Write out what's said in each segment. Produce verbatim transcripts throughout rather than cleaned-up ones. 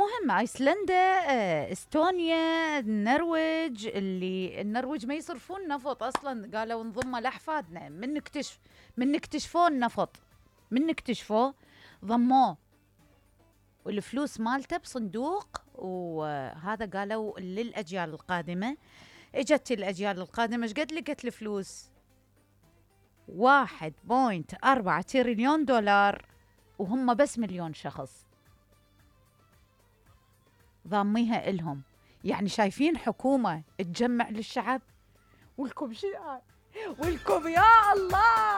المهم ايسلندا، آه، استونيا، النرويج. اللي النرويج ما يصرفون نفط اصلا، قالوا نضمه لاحفادنا من نكتشف من نكتشفوه النفط، من نكتشفوه ضموه والفلوس مالته بصندوق، وهذا قالوا للاجيال القادمه. اجت الاجيال القادمه ايش قد لقت الفلوس؟ واحد بوينت أربعة تريليون دولار، وهم بس مليون شخص ضاميها إلهم. يعني شايفين حكومة تجمع للشعب، ولكم شعب، ولكم يا الله.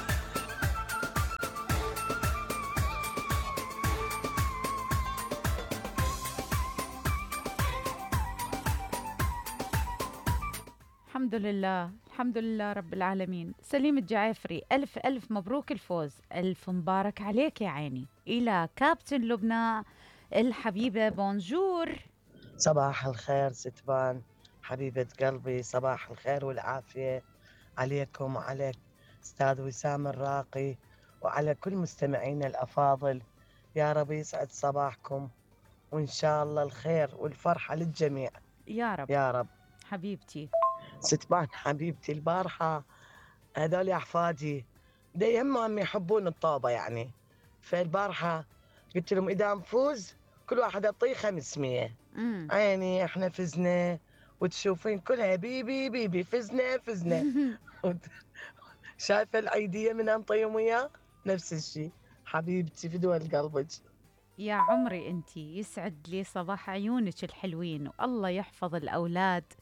الحمد لله، الحمد لله رب العالمين. سليم الجعافري، ألف ألف مبروك الفوز، ألف مبارك عليك يا عيني. إلى كابتن لبنى الحبيبة، بونجور. صباح الخير ستبان حبيبة قلبي، صباح الخير والعافية عليكم وعلى أستاذ وسام الراقي وعلى كل مستمعينا الأفاضل. يا رب يسعد صباحكم، وإن شاء الله الخير والفرحة للجميع يا رب يا رب. حبيبتي. ستبان حبيبتي، البارحة هذول أحفادي دايما يحبون الطوبة يعني، فالبارحة قلت لهم إذا نفوز كل واحد أعطيه خمسمية. امم عيني احنا فزنا، وتشوفين كلها بيبي بيبي فزنا فزنا. شايفة العيدية من أنطيهم وياه نفس الشيء. حبيبتي في دول قلبك. يا عمري انتي، يسعد لي صباح عيونك الحلوين، والله يحفظ الأولاد